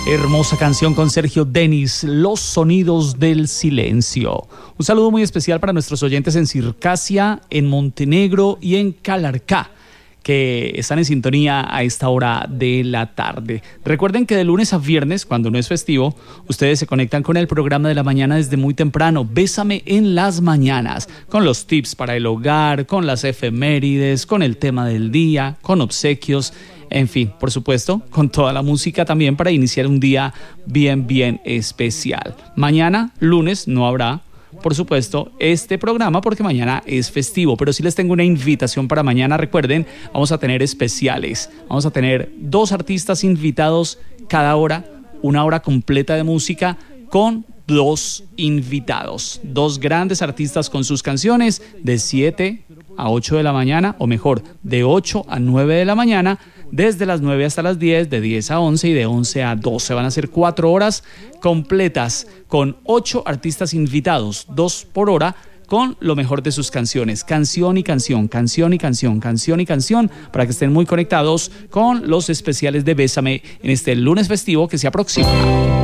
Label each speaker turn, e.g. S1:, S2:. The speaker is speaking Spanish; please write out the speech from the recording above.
S1: Hermosa canción con Sergio Denis, Los Sonidos del Silencio. Un saludo muy especial para nuestros oyentes en Circasia, en Montenegro y en Calarcá, que están en sintonía a esta hora de la tarde. Recuerden que de lunes a viernes, cuando no es festivo, ustedes se conectan con el programa de la mañana desde muy temprano, Bésame en las mañanas, con los tips para el hogar, con las efemérides, con el tema del día, con obsequios, en fin, por supuesto, con toda la música también para iniciar un día bien especial. Mañana, lunes, no habrá, por supuesto, este programa porque mañana es festivo, pero sí les tengo una invitación para mañana. Recuerden, vamos a tener especiales, vamos a tener 2 artistas invitados cada hora, una hora completa de música con 2 invitados, 2 grandes artistas con sus canciones de 7 a 8 de la mañana, o mejor, de 8 a 9 de la mañana, desde las 9 hasta las 10, de 10 a 11 y de 11 a 12. Van a ser 4 horas completas con 8 artistas invitados, 2 por hora, con lo mejor de sus canciones, canción y canción, canción y canción, canción y canción, para que estén muy conectados con los especiales de Bésame en este lunes festivo que se aproxima.